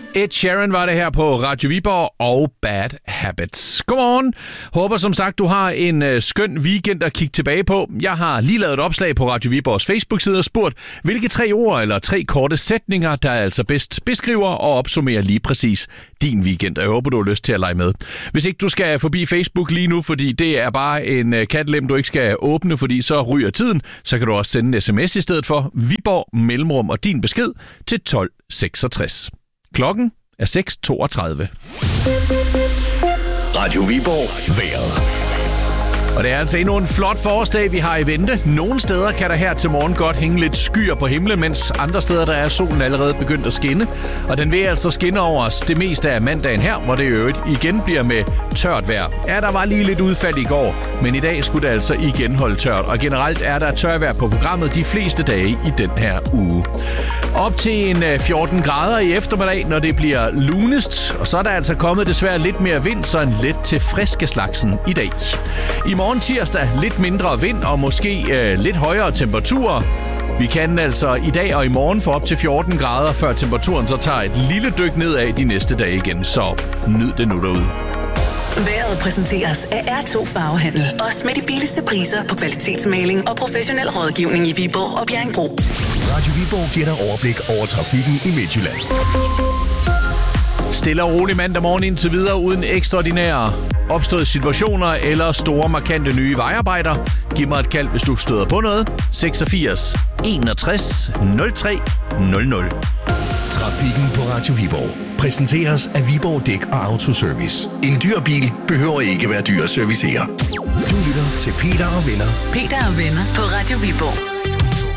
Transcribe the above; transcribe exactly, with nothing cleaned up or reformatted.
Ed Sheeran var det her på Radio Viborg og Bad Habits. Godmorgen. Håber som sagt, du har en øh, skøn weekend at kigge tilbage på. Jeg har lige lavet et opslag på Radio Viborgs Facebook-side og spurgt, hvilke tre ord eller tre korte sætninger, der altså bedst beskriver og opsummerer lige præcis din weekend. Jeg håber, du har lyst til at lege med. Hvis ikke du skal forbi Facebook lige nu, fordi det er bare en øh, kattelem, du ikke skal åbne, fordi så ryger tiden, så kan du også sende en sms i stedet for Viborg Mellemrum og din besked til tolv seksogtres. Klokken er seks toogtredive. Radio Viborg vejret. Og det er altså endnu en flot forårsdag, vi har i vente. Nogle steder kan der her til morgen godt hænge lidt skyer på himlen, mens andre steder der er solen allerede begyndt at skinne. Og den vil altså skinne over os det meste af mandagen her, hvor det i øvrigt igen bliver med tørt vejr. Ja, der var lige lidt udfald i går, men i dag skulle det altså igen holde tørt. Og generelt er der tørvejr på programmet de fleste dage i den her uge. Op til en fjorten grader i eftermiddag, når det bliver lunest. Og så er der altså kommet desværre lidt mere vind, så en let til friske slagsen i dag. I morgen tirsdag lidt mindre vind og måske øh, lidt højere temperaturer. Vi kan altså i dag og i morgen få op til fjorten grader, før temperaturen så tager et lille dyk nedad de næste dage igen. Så nyd det nu derude. Vejret præsenteres af R to Farvehandel. Også med de billigste priser på kvalitetsmaling og professionel rådgivning i Viborg og Bjerringbro. Radio Viborg giver dig overblik over trafikken i Midtjylland. Stille og rolig mandag morgen indtil videre uden ekstraordinære opståede situationer eller store markante nye vejarbejder. Giv mig et kald, hvis du støder på noget. seksogfirs enogtres nul tre nul nul. Trafikken på Radio Viborg præsenteres af Viborg Dæk og Autoservice. En dyr bil behøver ikke være dyr at servicere. Du lytter til Peter og Venner. Peter og Venner på Radio Viborg.